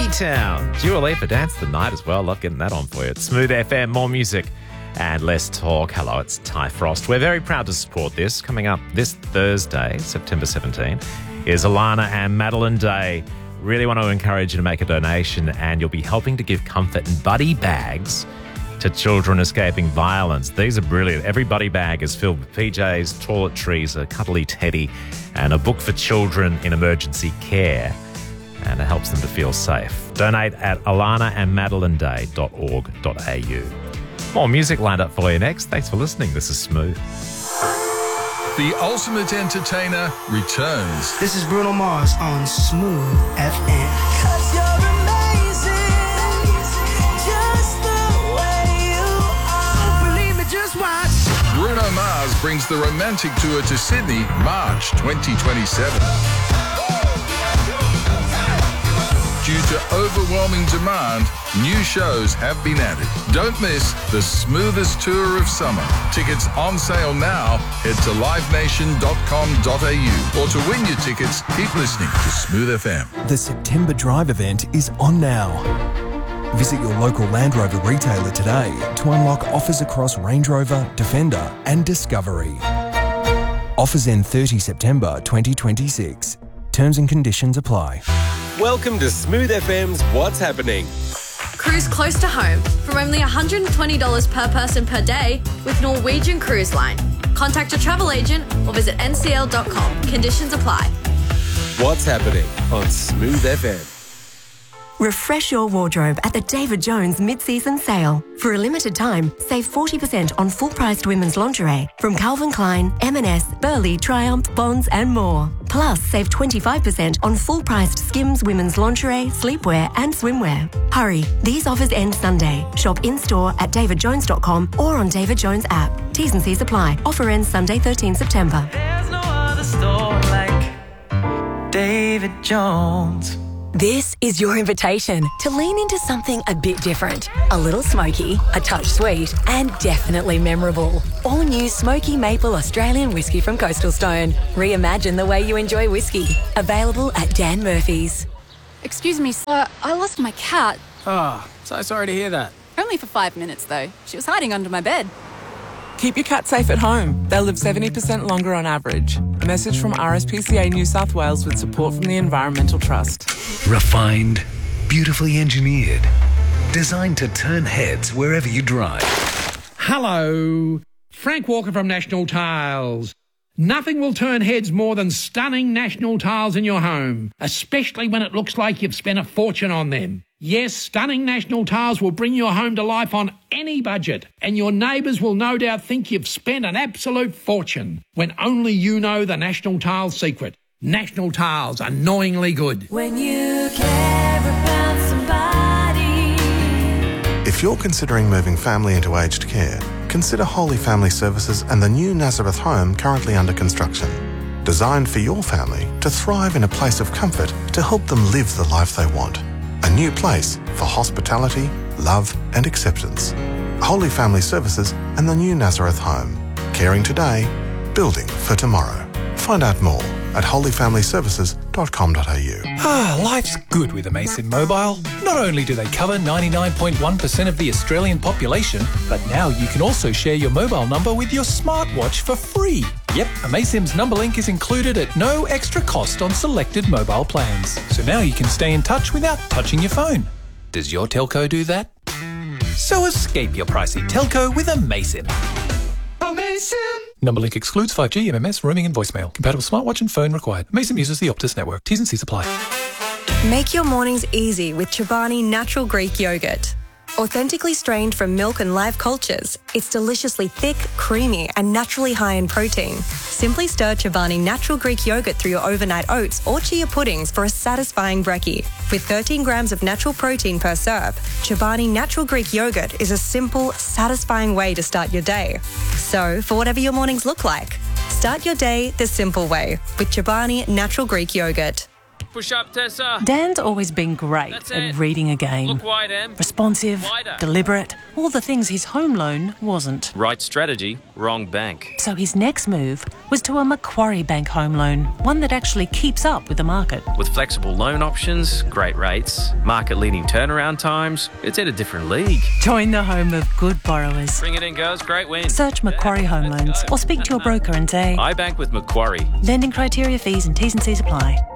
Town. Dua Lipa, Dance the Night as well. Love getting that on for you. It's Smooth FM, more music and less talk. Hello, it's Ty Frost. We're very proud to support this. Coming up this Thursday, September 17, is Alana and Madeline Day. Really want to encourage you to make a donation, and you'll be helping to give comfort and buddy bags to children escaping violence. These are brilliant. Every buddy bag is filled with PJs, toiletries, a cuddly teddy, and a book for children in emergency care. And it helps them to feel safe. Donate at alanaandmadelineday.org.au. More music lined up for you next. Thanks for listening. This is Smooth. The Ultimate Entertainer returns. This is Bruno Mars on Smooth FM. Bruno Mars brings the romantic tour to Sydney, March 2027. Due to overwhelming demand, new shows have been added. Don't miss the smoothest tour of summer. Tickets on sale now. Head to livenation.com.au. Or to win your tickets, keep listening to Smooth FM. The September Drive event is on now. Visit your local Land Rover retailer today to unlock offers across Range Rover, Defender and Discovery. Offers end 30 September 2026. Terms and conditions apply. Welcome to Smooth FM's What's Happening. Cruise close to home from only $120 per person per day with Norwegian Cruise Line. Contact your travel agent or visit ncl.com. Conditions apply. What's Happening on Smooth FM. Refresh your wardrobe at the David Jones mid-season sale. For a limited time, save 40% on full-priced women's lingerie from Calvin Klein, M&S, Burley, Triumph, Bonds and more. Plus, save 25% on full-priced Skims women's lingerie, sleepwear and swimwear. Hurry, these offers end Sunday. Shop in-store at davidjones.com or on David Jones app. T's and C's apply. Offer ends Sunday 13 September. There's no other store like David Jones. This is your invitation to lean into something a bit different. A little smoky, a touch sweet, and definitely memorable. All new Smoky Maple Australian whiskey from Coastal Stone. Reimagine the way you enjoy whiskey. Available at Dan Murphy's. Excuse me, sir. I lost my cat. Oh, so sorry to hear that. Only for 5 minutes, though. She was hiding under my bed. Keep your cat safe at home. They'll live 70% longer on average. A message from RSPCA New South Wales with support from the Environmental Trust. Refined, beautifully engineered, designed to turn heads wherever you drive. Hello, Frank Walker from National Tiles. Nothing will turn heads more than stunning National Tiles in your home, especially when it looks like you've spent a fortune on them. Yes, stunning National Tiles will bring your home to life on any budget, and your neighbours will no doubt think you've spent an absolute fortune, when only you know the National Tiles secret. National Tiles, annoyingly good. When you care about somebody. If you're considering moving family into aged care, consider Holy Family Services and the new Nazareth home currently under construction. Designed for your family to thrive in a place of comfort to help them live the life they want. A new place for hospitality, love and acceptance. Holy Family Services and the new Nazareth home. Caring today, building for tomorrow. Find out more at holyfamilyservices.com.au. Life's good with Amasin Mobile. Not only do they cover 99.1% of the Australian population, but now you can also share your mobile number with your smartwatch for free. Yep, Amasim's number link is included at no extra cost on selected mobile plans. So now you can stay in touch without touching your phone. Does your telco do that? So escape your pricey telco with Amasim. Amasim. Number link excludes 5G, MMS, roaming and voicemail. Compatible smartwatch and phone required. Amasim uses the Optus network. T's and C's apply. Make your mornings easy with Chobani Natural Greek Yogurt. Authentically strained from milk and live cultures, it's deliciously thick, creamy and naturally high in protein. Simply stir Chobani Natural Greek Yogurt through your overnight oats or chia puddings for a satisfying brekkie. With 13 grams of natural protein per serve, Chobani Natural Greek Yogurt is a simple, satisfying way to start your day. So, for whatever your mornings look like, start your day the simple way with Chobani Natural Greek Yogurt. Push up, Tessa. Dan's always been great at reading a game. Look wide, Em. Responsive, Wider. deliberate, all the things his home loan wasn't. Right strategy, wrong bank. So his next move was to a Macquarie Bank home loan, one that actually keeps up with the market. With flexible loan options, great rates, market-leading turnaround times, it's at a different league. Join the home of good borrowers. Bring it in, girls. Great win. Search Macquarie Home Loans or speak to your broker and say, I bank with Macquarie. lending criteria, fees and T's and C's apply.